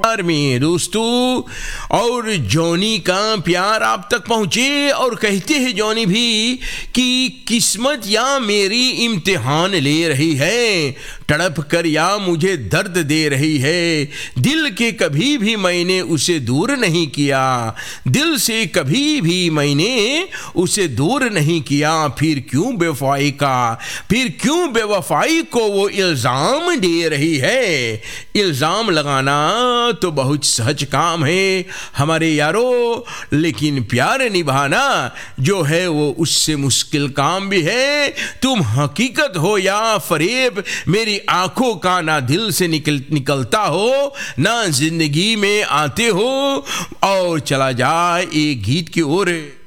प्यार में दोस्तों, और जॉनी का प्यार आप तक पहुंचे और कहते हैं जॉनी भी कि किस्मत या मेरी इम्तिहान ले रही है, तड़प कर या मुझे दर्द दे रही है। दिल के कभी भी मैंने उसे दूर नहीं किया, दिल से कभी भी मैंने उसे दूर नहीं किया। फिर क्यों बेवफाई को वो इल्जाम दे रही है। इल्जाम लगाना तो बहुत सहज काम है हमारे यारो, लेकिन प्यार निभाना जो है वो उससे मुश्किल काम भी है। तुम हकीकत हो या फरेब, मेरी आंखों का ना दिल से निकलता हो, ना जिंदगी में आते हो। और चला जाए एक गीत की ओर।